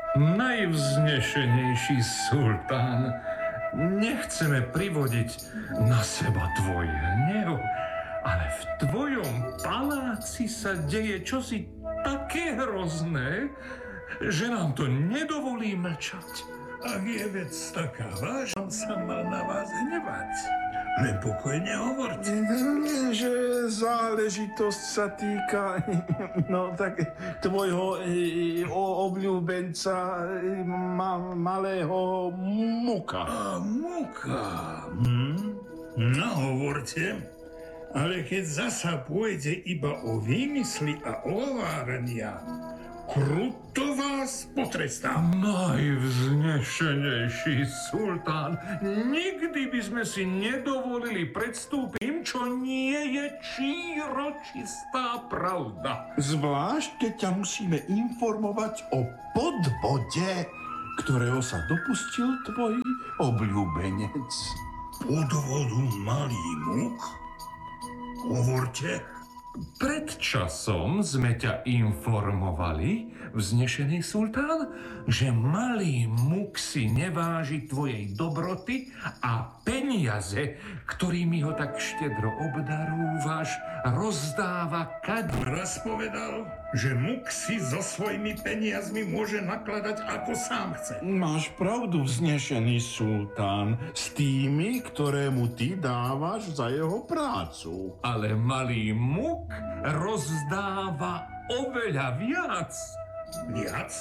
Najvznešenejší sultán, nechceme privodiť na seba tvoj hnev, ale v tvojom paláci sa deje čosi také hrozné, že nám to nedovolí mlčať. Ak je vec taká vážna, sa mal na vás hnevať. Len pokojne hovorte. Že záležitosť sa týka, no tak, tvojho obľúbenca, malého Muka. A Muka. No, hovorte. Ale keď zasa pôjde iba o výmysly a ohovárania, kruto vás potrestám. Najvznešenejší sultán, nikdy by sme si nedovolili predstúpim, čo nie je číročistá pravda. Zvlášť, keď ťa musíme informovať o podvode, ktorého sa dopustil tvoj obľúbenec. Podvodu malý Muk? Hovorte. Pred časom sme ťa informovali, vznešený sultán, že malý Muk si neváži tvojej dobroty a peniaze, ktorými ho tak štedro obdarúvaš, rozdáva Raz povedal, že Muk si so svojimi peniazmi môže nakladať ako sám chce. Máš pravdu, vznešený sultán, s tými, ktoré mu ty dávaš za jeho prácu. Ale malý Muk rozdáva oveľa viac. Viac?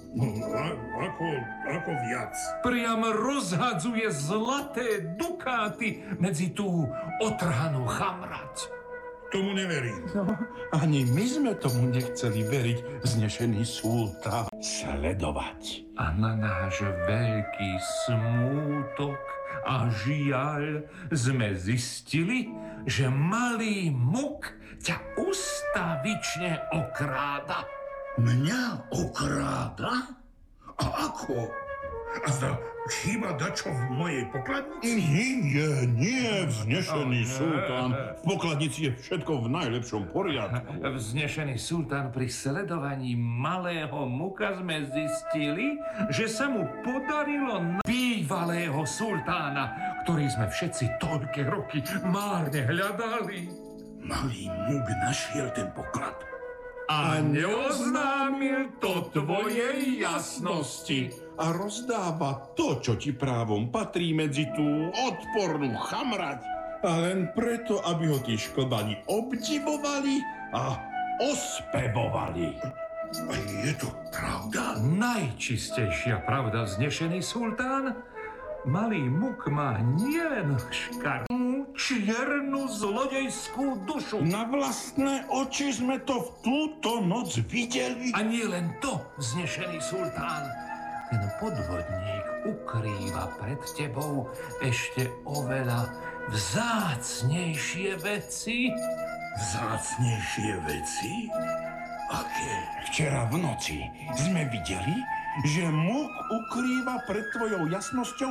Ako viac? Priam rozhadzuje zlaté dukáty medzi tú otrhanú chamrať. Tomu neverím. No, ani my sme tomu nechceli veriť, vznešený sultán. Sledovať. A na náš veľký smútok a žiaľ sme zistili, že malý Muk ťa ustavične okráda. Mňa okráda? A ako? A zda chýba dačo v mojej pokladnici? Nie, vznešený sultán. V pokladnici je všetko v najlepšom poriadku. Vznešený sultán, pri sledovaní malého Muka sme zistili, že sa mu podarilo bývalého sultána, ktorý sme všetci toľké roky márne hľadali. Malý Muk našiel ten poklad. A neoznámil to tvojej jasnosti. A rozdáva to, čo ti právom patrí medzi tú odpornú chamrať. A len preto, aby ho tí škodani obdivovali a ospevovali. A je to pravda? Najčistejšia pravda, vznešený sultán. Malý Muk má nielen škarnú, čiernu zlodejskú dušu. Na vlastné oči sme to v túto noc videli. A nie len to, vznešený sultán. Ten podvodník ukrýva pred tebou ešte oveľa vzácnejšie veci. Vzácnejšie veci? Aké? Včera v noci sme videli, že Muk ukrýva pred tvojou jasnosťou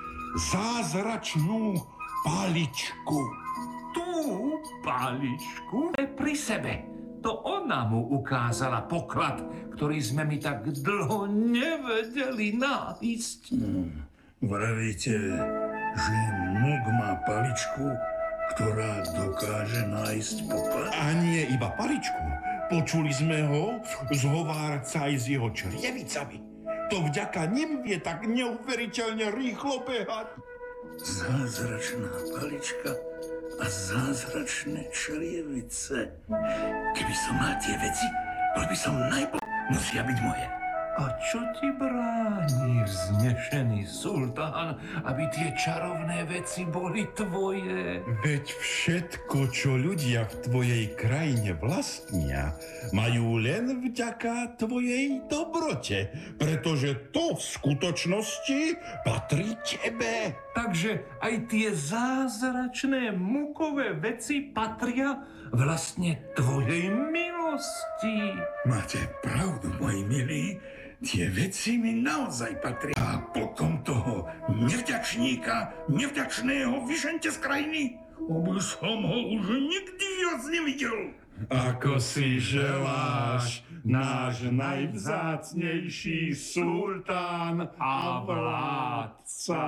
zázračnú paličku. Tú paličku je pri sebe. To ona mu ukázala poklad, ktorý sme mi tak dlho nevedeli nájsť. Vravíte, že Muk má paličku, ktorá dokáže nájsť poklad? A nie iba paličku. Počuli sme ho zhovárať sa aj s jeho črievicami. To vďaka nim vie tak neuveriteľne rýchlo behať. Zázračná palička a zázračné črievice. Keby som mal tie veci, bol by som Musia byť moje. A čo ti bráni, vznešený sultán, aby tie čarovné veci boli tvoje? Veď všetko, čo ľudia v tvojej krajine vlastnia, majú len vďaka tvojej dobrote, pretože to v skutočnosti patrí tebe. Takže aj tie zázračné mukové veci patria vlastne tvojej milosti. Máte pravdu, moji milí. Tie veci mi naozaj patria. A potom toho nevďačníka, nevďačného vyžente z krajiny. aby som ho už nikdy viac nevidel. Ako si želáš, náš najvzácnejší sultán a vládca.